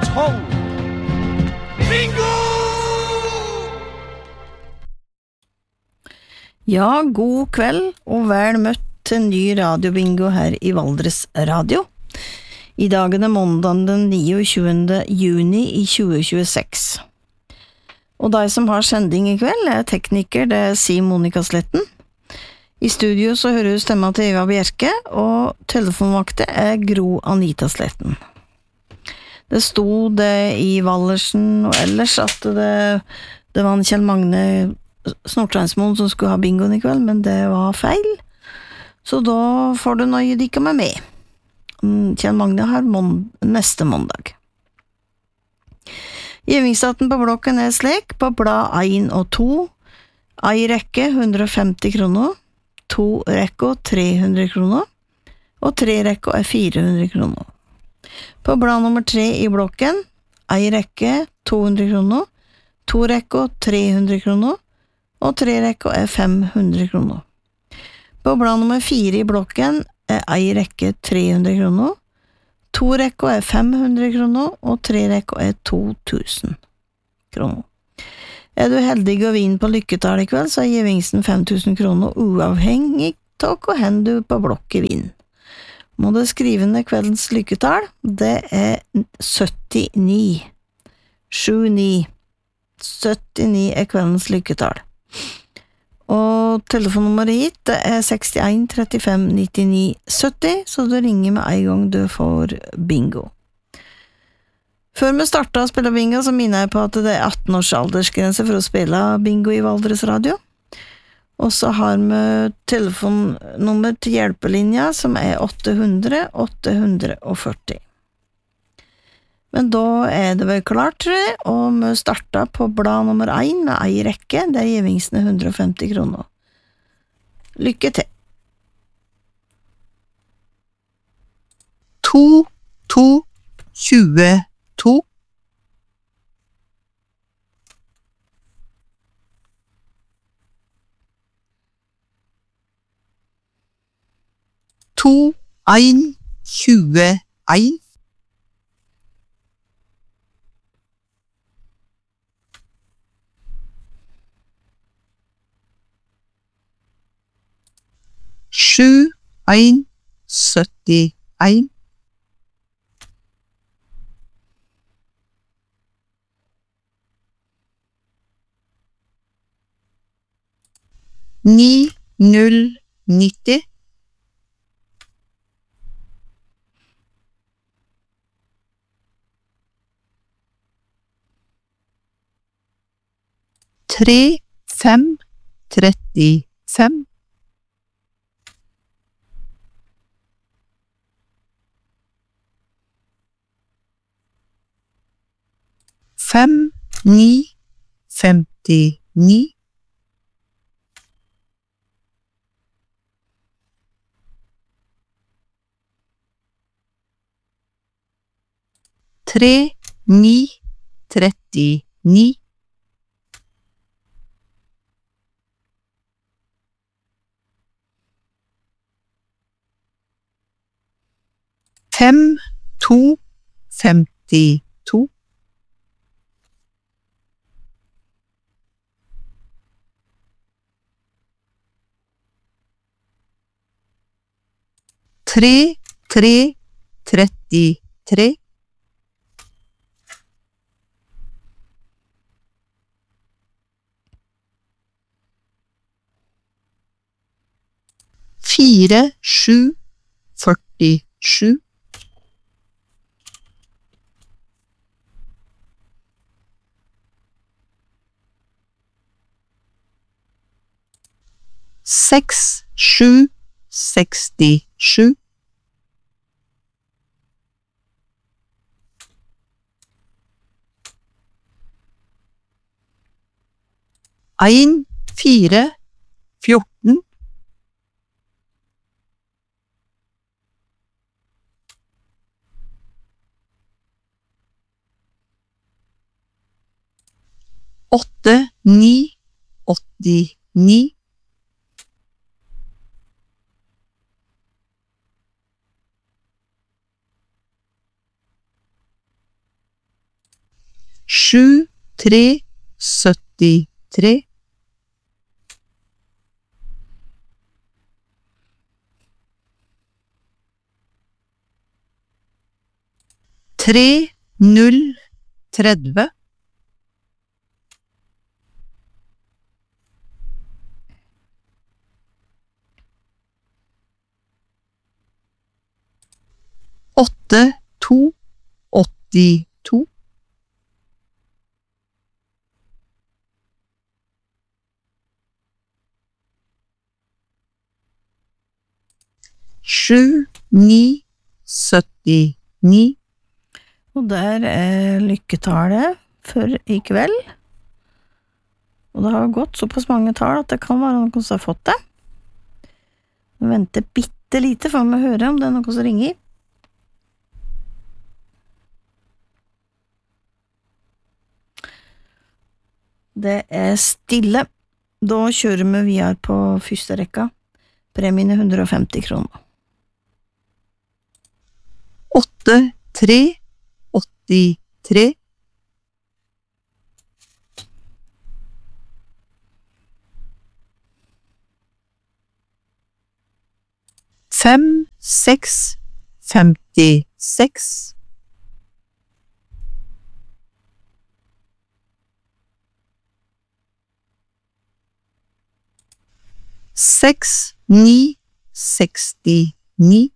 12. Bingo! Ja, god kveld og vel møtt til ny radiobingo her i Valdres Radio. I dagen måndagen den 29. juni i 2026. Og de som har sending i kveld tekniker, det Siv Monica Sletten. I studio så hører du stemma til Eva Bjerke, og telefonvakte Gro Anita Sletten. Det sto det i Wallersen og ellers at det var en Kjell Magne Snortreinsmoen som skulle ha bingoen i kveld, men det var feil. Så da får du nøye dikka med meg. Kjell Magne har neste måndag. Gjevingsdaten på blokken slik, på blad 1 og 2, ei rekke 150 kroner, 2 rekko 300 kroner, og 3 rekko 400 kroner. På blad nummer 3 i blokken, ei rekke 200 kroner, 2 rekko 300 kroner, og 3 rekko 500 kroner. På blad nummer 4 i blokken, ei rekke 300 kroner, 2 rekko 500 kroner, og 3 rekko 2000 kroner. Du heldig å vinne på lykketall i kveld, så gevingsen 5000 kroner uavhengig av hva hen du på blokket vinner. Må du skrive ned kveldens lykketall, det 79. 79. 79 kveldens lykketall. Og telefonnummeret hit, det 61 35 99 70, så du ringer med en gang du får bingo. Før vi startet å spille bingo, så minner jeg på at det 18 års aldersgrense for å spille bingo i Valdres Radio. Og så har vi telefonnummer til hjelpelinja, som 800 840. Men da det vel klart, tror jeg, og vi startet på blad nummer 1 med ei rekke, der gjevingsene 150 kroner. Lykke til! 2, 2, 20, 2. 2, 1, 21. 7, 1, 71. 9, 0, 90. 3, 5, 35. 5, 9, 59. 3, 9, 39. 5, 2, 52. 3, 3, 33. 4, 7, 47. 6, 7, 67. 1, 4, 14. 8, 9, 89. 7373. 3030. 8282. 7979. Og der er lykketallet for i kveld. Og det har gått såpass mange tall at det kan være noen som har fått det. Vi venter bitte lite for å høre om det er noen som ringer. Det er stille. Da kjører vi videre på første rekka. Premien er 150 kroner. 8383. 5656. 6969.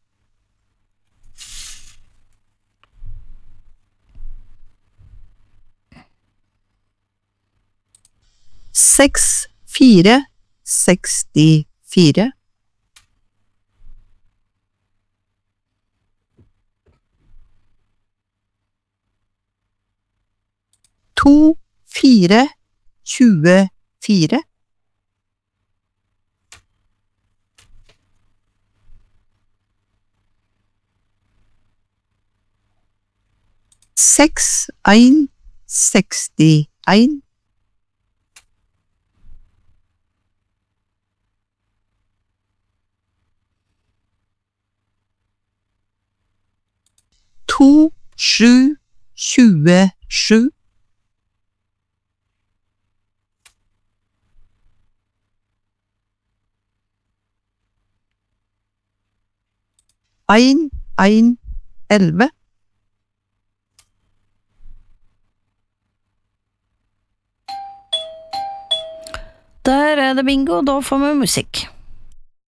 6464. 2424. 6161. 2727. 1111. Der er det bingo, da får vi musikk.